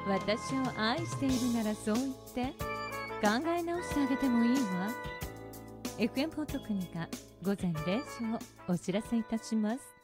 私を愛しているならそう言って考え直してあげてもいいわ。FM ポットクニカ午前0時をお知らせいたします。